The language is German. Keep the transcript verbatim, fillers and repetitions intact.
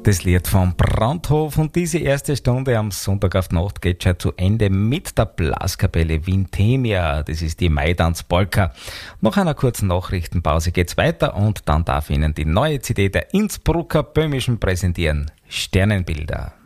Das Lied vom Brandhof und diese erste Stunde am Sonntag auf die Nacht geht schon zu Ende mit der Blaskapelle Vintemia. Das ist die Maidanz-Polka. Nach einer kurzen Nachrichtenpause geht's weiter und dann darf Ihnen die neue C D der Innsbrucker Böhmischen präsentieren. Sternenbilder.